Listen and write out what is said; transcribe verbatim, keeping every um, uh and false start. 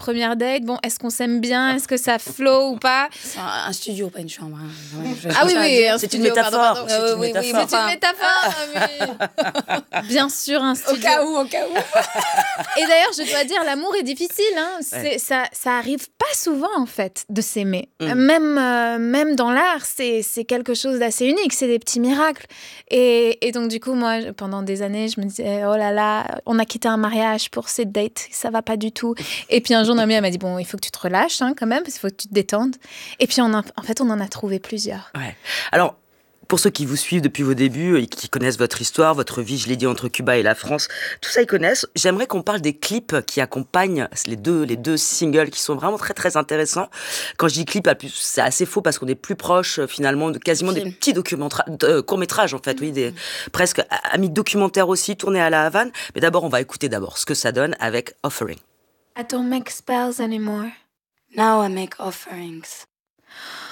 première date. Bon, est-ce qu'on s'aime bien? Est-ce que ça flow ou pas? C'est un, un studio, pas une chambre. Hein. Ouais, je, ah oui, oui, un c'est studio, une métaphore. Pardon, pardon. C'est, Euh, une oui, métaphore. oui, c'est une métaphore. Mais... Bien sûr, un studio. Au cas où, au cas où. Et d'ailleurs, je dois dire, l'amour est difficile. Hein. C'est, ouais. ça, ça arrive pas souvent, en fait, de s'aimer. Mm. Même, euh, même dans l'art, c'est, c'est quelque chose d'assez unique. C'est des petits miracles. Et, et donc, du coup, moi, pendant des années, je me disais, oh là là, on a quitté un mariage pour cette date, ça va pas du tout. Et puis un jour, Naomi, elle m'a dit, bon, il faut que tu te relâches hein, quand même, parce qu'il faut que tu te détendes. Et puis, on a, en fait, on en a trouvé plusieurs. Ouais. Alors, pour ceux qui vous suivent depuis vos débuts et qui connaissent votre histoire, votre vie, je l'ai dit, entre Cuba et la France, tout ça, ils connaissent. J'aimerais qu'on parle des clips qui accompagnent les deux, les deux singles qui sont vraiment très, très intéressants. Quand je dis clip, c'est assez faux parce qu'on est plus proche, finalement, de quasiment des petits documentaires, euh, courts-métrages, en fait, oui, des, presque amis documentaires aussi, tournés à la Havane. Mais d'abord, on va écouter d'abord ce que ça donne avec Offering. I don't make spells anymore. Now I make offerings.